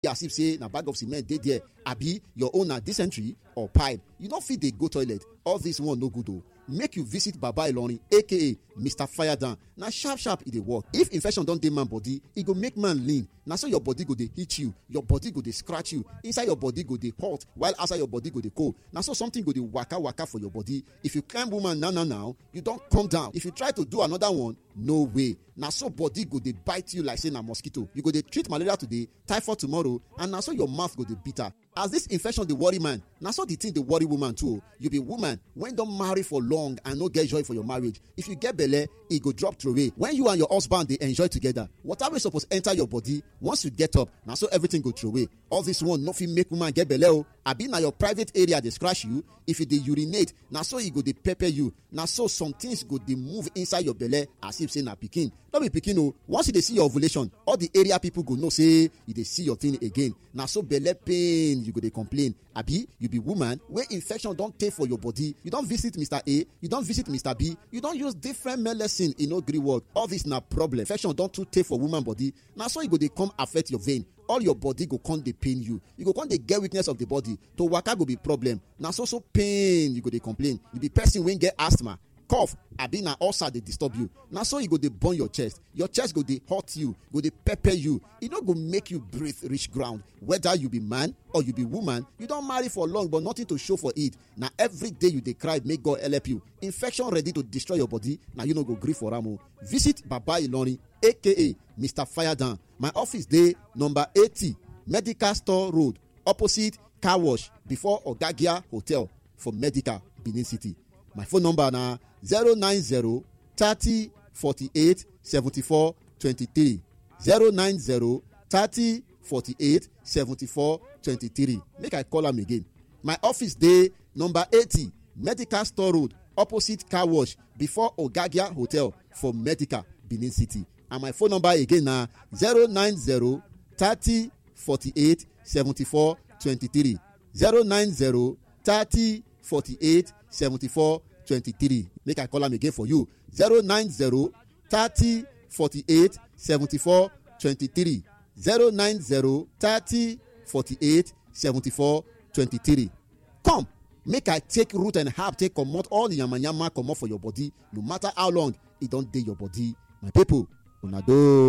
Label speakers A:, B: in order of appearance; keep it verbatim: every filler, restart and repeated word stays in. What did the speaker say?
A: as if say na bag of cement dey there, abi your own na dysentery or pipe, you no fit dey go toilet. All this one no good o. Make you visit Baba Ilorin aka Mister Fire Down. Na sharp sharp e dey work. If infection don dey man body, e go make man lean. Na so your body go dey hit you, your body go dey scratch you, inside your body go dey hot while outside your body go dey cold. Na so something go dey waka waka for your body. If you climb woman now now now, you don come down. If you try to do another one, no way. Na so body go dey bite you like say na mosquito. You go dey treat malaria today, typhoid tomorrow, and na so your mouth go dey bitter. As this infection dey worry man, na so the thing dey worry woman too. You be woman when don marry for long and no get joy for your marriage. If you get belle, e go drop throway. When you and your husband dey enjoy together, water wey suppose enter your body, once you get up, na so everything go throway. All this one no fit make woman get belle o. Abi na your private area dey scratch you. If you dey urinate, na so e go dey pepper you. Na so some things go dey move inside your belle as if say na pikin. No be pikin o. Once you dey see your ovulation, all the area people go know say you dey see your thing again. Na so belle pain you go dey complain. Abi you be woman wey infection don tey for your body, you don visit Mister A, you don visit Mister B, you don use different medicine, e no gree work. All this na problem. Infection don too tey for woman body, na so e go dey come affect your vein. All your body go come dey pain you. You go come dey get weakness of the body. To waka go be problem. Na so so pain you go dey complain. You be person wey get asthma, cough, abi na ulcer dey disturb you. Na so e go dey burn your chest. Your chest go dey hurt you, go dey pepper you. E no go make you breathe reach ground. Whether you be man or you be woman, you don marry for long but nothing to show for it. Na every day you dey cry make God help you. Infection ready to destroy your body, na you no go gree for am o. Visit Baba Ilorin aka Mister Fire Down. My office dey number eighty Medical Store Road, opposite car wash before Ogagia Hotel for Medical, Benin City. My phone number na zero nine zero thirty forty-eight seventy-four twenty-three. zero nine zero thirty forty-eight seventy-four twenty-three. Make I call am again. My office dey number eighty Medical Store Road, opposite car wash before Ogagia Hotel for Medical, Benin City. And my phone number again na zero nine zero thirty forty-eight seventy-four twenty-three. zero nine zero thirty forty-eight seventy-four twenty-three. Make I call am again for you. zero nine zero thirty forty-eight seventy-four twenty-three. zero nine zero thirty forty-eight seventy-four twenty-three. Come, make I take root and herb, take comot all the yamayama comot for your body, no matter how long e don dey your body. My people, una do.